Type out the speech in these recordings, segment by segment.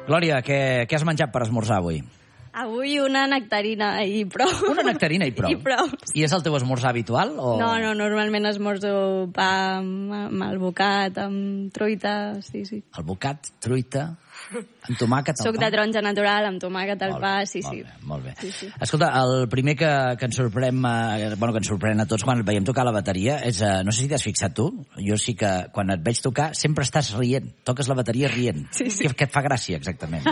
Glòria, què has menjat per esmorzar avui? Avui una nectarina i prou. Una nectarina i prou? I prou. I és el teu esmorzar habitual? O... No, normalment esmorzo pa amb albocat, amb truita, sí. Albocat, truita, amb tomàquet al pa? Suc de taronja natural, amb tomàquet al pa, sí. Molt bé. Sí. Escolta, el primer que ens sorprèn, que ens sorprèn a tots quan et veiem tocar la bateria és, no sé si t'has fixat tu, jo sí que quan et veig tocar sempre estàs rient, toques la bateria rient. Sí. Què et fa gràcia, exactament?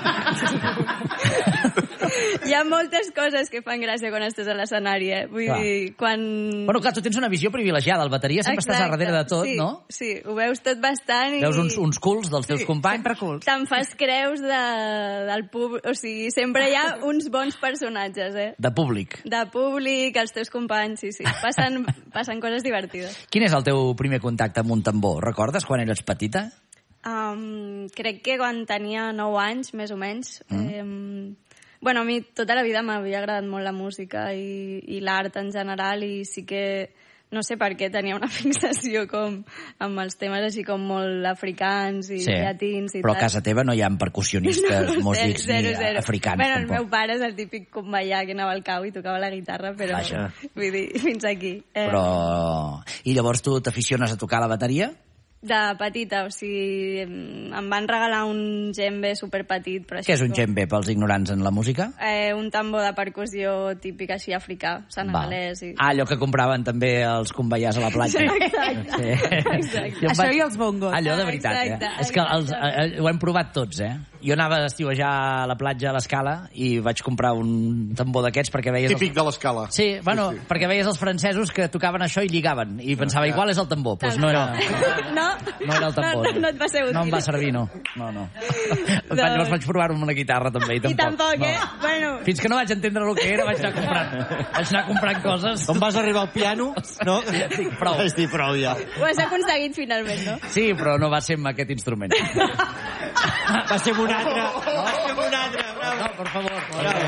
Hi ha moltes coses que fan gràcia quan estàs a l'escenari, Vull dir, quan... Bueno, clar, tu tens una visió privilegiada, el bateria sempre estàs a darrere de tot, sí, no? Sí, ho veus tot bastant i... Veus uns culs dels teus companys. Sempre culs. Te'n fas creus del públic, o sigui, sempre hi ha uns bons personatges, De públic. De públic, els teus companys, sí. Passen coses divertides. Quin és el teu primer contacte amb un tambor? Recordes quan eres petita? Crec que quan tenia 9 anys, més o menys. Bueno, a mi tota la vida m'havia agradat molt la música i l'art en general, i sí que, no sé per què, tenia una fixació com amb els temes així com molt africans i llatins i però tal. A casa teva no hi ha percussionistes, músics zero. ni africans. Bueno, tampoc. El meu pare és el típic convallà que anava al cau i tocava la guitarra, però vull dir, fins aquí. Però... I llavors tu t'aficiones a tocar la bateria? De petita, o sigui, em van regalar un djembe superpetit. Què és un djembe pels ignorants en la música? Un tambor de percussió típic així africà, senegalès. Allò que compraven també els convallars a la platja. Exacte. Això i els bongos. Allò de veritat, És que ho hem provat tots, Jo anava a estiuejar a la platja a l'Escala i vaig comprar un tambor d'aquests perquè veies... Típic de l'Escala. Sí, bueno, perquè veies els francesos que tocaven això i lligaven. I pensava, igual és el tambor. Doncs no era... No era el tambor. No et va ser útil. No em va servir, no. Llavors vaig provar-ho amb la guitarra també. I tampoc, Bueno... Fins que no vaig entendre el que era, vaig anar comprant coses. Com vas arribar al piano? No? Prou. Vaig dir prou, ja. Ho has aconseguit finalment, no? Sí, però no va ser amb aquest instrument. Va ser amb un altre. Va ser amb un altre. No, per favor.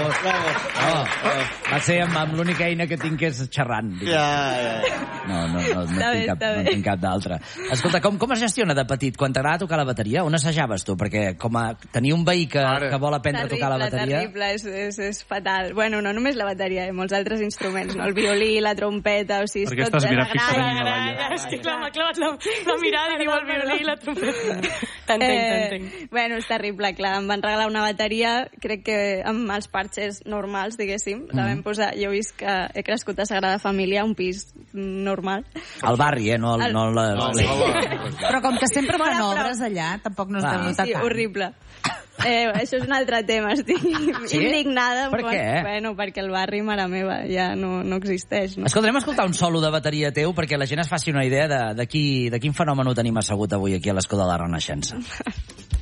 Va ser amb l'única eina que tinc, que és xerrant. Ja. No tinc cap d'altra. Escolta, com es gestiona de petit? Quan t'agrada tocar la bateria, on assajaves tu? Perquè com a tenir un veí que vol aprendre a tocar la bateria... Terrible, és fatal. Bueno, no només la bateria, molts altres instruments, no? El violí, la trompeta, o sigui... Perquè estàs mirant fixament a la Laia. És que clar, m'ha clavat la mirada i diu el violí i la trompeta. T'entenc. Bueno, és terrible, clar. Em van regalar una bateria, crec que amb els parxes normals, diguéssim. La vam posar... Jo he vist que he crescut a Sagrada Família, un pis normal. Al barri, no Però com que sempre fan obres allà, tampoc no es deu notar tant. Sí, horrible. Això és un altre tema, estic indignada. Per què? Bueno, perquè el barri, mare meva, ja no existeix. No? Escolta, anem a escoltar un solo de bateria teu perquè la gent es faci una idea de quin fenomen ho tenim assegut avui aquí a l'Escó de la Renaixença.